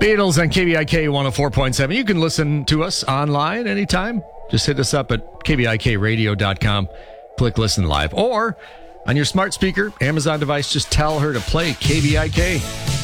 Beatles on KBIK 104.7. You can listen to us online anytime. Just hit us up at kbikradio.com. Click listen live. Or on your smart speaker, Amazon device, just tell her to play KBIK.